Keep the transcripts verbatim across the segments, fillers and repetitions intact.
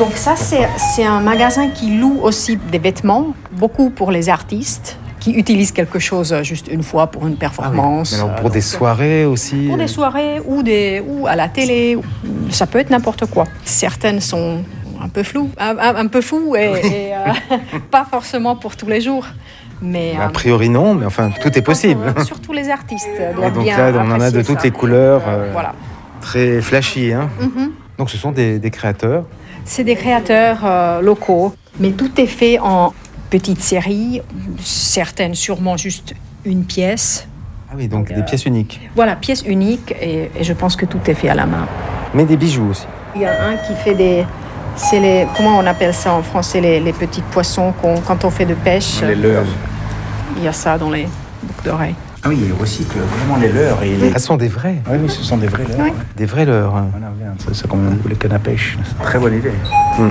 Donc ça, c'est, c'est un magasin qui loue aussi des vêtements, beaucoup pour les artistes qui utilisent quelque chose juste une fois pour une performance. Ah oui. Alors pour euh, des soirées aussi Pour des soirées ou, des, ou à la télé, ça peut être n'importe quoi. Certaines sont un peu floues, un, un, un peu fous et, et euh, pas forcément pour tous les jours. Mais, a priori non, mais enfin tout est possible. Euh, surtout les artistes doivent donc bien là, on en a de toutes ça. les couleurs, euh, euh, voilà. très flashy. Hein. Mm-hmm. Donc ce sont des, des créateurs. C'est des créateurs euh, locaux, mais tout est fait en petites séries, certaines sûrement juste une pièce. Ah oui, donc, donc des euh, pièces uniques. Voilà, pièces uniques, et, et je pense que tout est fait à la main. Mais des bijoux aussi. Il y a un qui fait des... C'est les... Comment on appelle ça en français, les, les petits poissons qu'on, quand on fait de pêche. Les leurres. Il y a ça dans les boucles d'oreilles. Ah oui, il recycle vraiment les leurres. Et les... Ah, ce sont des vrais. Oui, oui, ce sont des vrais leurres. Oui. Ouais. Des vrais leurres. Hein. Voilà, c'est, c'est comme les cannes à pêche. C'est une très bonne idée. Mmh.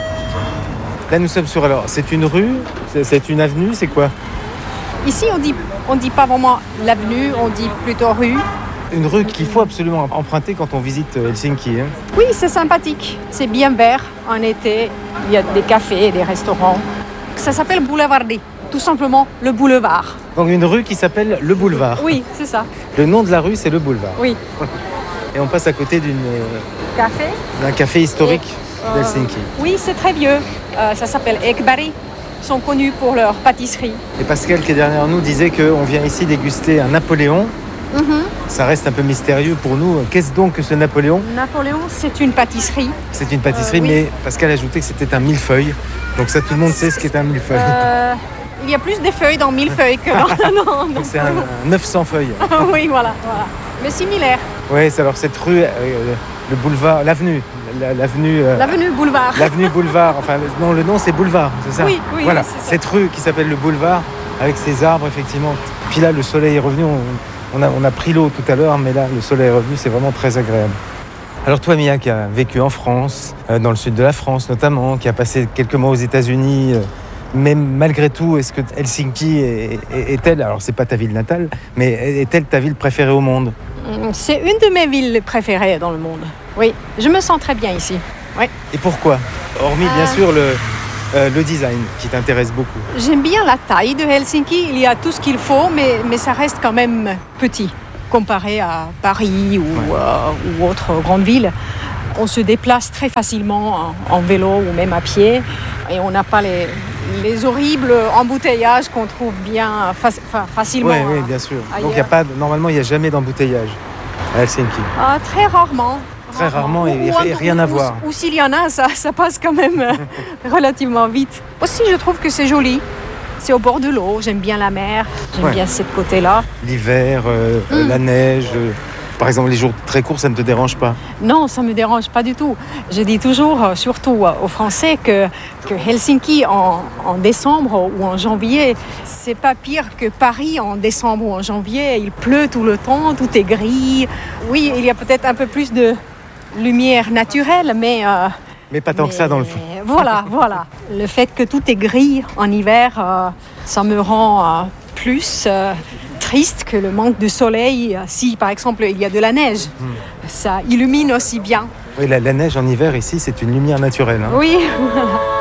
Là, nous sommes sur... Alors, c'est une rue, c'est, c'est une avenue, c'est quoi? Ici, on dit, on dit pas vraiment l'avenue, on dit plutôt rue. Une rue qu'il faut absolument emprunter quand on visite Helsinki. Hein. Oui, c'est sympathique. C'est bien vert en été. Il y a des cafés et des restaurants. Ça s'appelle Boulevardi, tout simplement le boulevard. Donc une rue qui s'appelle le boulevard. Oui, c'est ça. Le nom de la rue, c'est le boulevard. Oui. Et on passe à côté d'une, café. d'un café historique et, d'Helsinki. Euh, oui, c'est très vieux. Euh, ça s'appelle Ekberg. Ils sont connus pour leur pâtisserie. Et Pascal, qui est derrière nous, disait qu'on vient ici déguster un Napoléon. Mm-hmm. Ça reste un peu mystérieux pour nous. Qu'est-ce donc que ce Napoléon? Napoléon, c'est une pâtisserie. C'est une pâtisserie, euh, oui. Mais Pascal a ajouté que c'était un millefeuille. Donc ça, tout le monde sait ce qu'est un millefeuille. Euh, il y a plus de feuilles dans millefeuille que dans... non, non. Donc c'est un, un neuf cents feuilles. Oui, voilà, voilà. Mais similaire. Oui, c'est alors cette rue, euh, le boulevard, l'avenue. L'avenue, euh, l'avenue Boulevard. L'avenue Boulevard. Enfin, non, le nom, c'est Boulevard, c'est ça? Oui, oui. Voilà, oui, c'est ça. Cette rue qui s'appelle le Boulevard, avec ses arbres, effectivement. Puis là, le soleil est revenu. On, on, a, on a pris l'eau tout à l'heure, mais là, le soleil est revenu. C'est vraiment très agréable. Alors toi, Mia, qui a vécu en France, euh, dans le sud de la France notamment, qui a passé quelques mois aux États-Unis, euh, mais malgré tout, est-ce que Helsinki est, est, est-elle, alors c'est pas ta ville natale, mais est-elle ta ville préférée au monde? C'est une de mes villes préférées dans le monde. Oui, je me sens très bien ici. Oui. Et pourquoi? Hormis bien euh... sûr le, euh, le design qui t'intéresse beaucoup. J'aime bien la taille de Helsinki. Il y a tout ce qu'il faut, mais, mais ça reste quand même petit comparé à Paris ou, ouais. euh, ou autres grandes villes. On se déplace très facilement en, en vélo ou même à pied et on n'a pas les, les horribles embouteillages qu'on trouve bien fa- fa- facilement. Oui, oui, bien sûr. Ailleurs. Donc y a pas, normalement, il n'y a jamais d'embouteillage à Helsinki. Ah, très rarement. Très rarement, et, ou, et rien ou, à ou, voir. Ou, ou s'il y en a, ça, ça passe quand même relativement vite. Aussi, je trouve que c'est joli. C'est au bord de l'eau, j'aime bien la mer, j'aime ouais. bien ce côté-là. L'hiver, euh, mmh. la neige, euh, par exemple les jours très courts, ça ne te dérange pas? Non, ça ne me dérange pas du tout. Je dis toujours, surtout aux Français, que, que Helsinki en, en décembre ou en janvier, c'est pas pire que Paris en décembre ou en janvier. Il pleut tout le temps, tout est gris. Oui, il y a peut-être un peu plus de lumière naturelle, mais... Euh, Mais pas tant Mais que ça dans le fond. Voilà, voilà. Le fait que tout est gris en hiver, euh, ça me rend euh, plus euh, triste que le manque de soleil. Si, par exemple, il y a de la neige, mmh. ça illumine aussi bien. Oui, la, la neige en hiver, ici, c'est une lumière naturelle. Hein. Oui, voilà.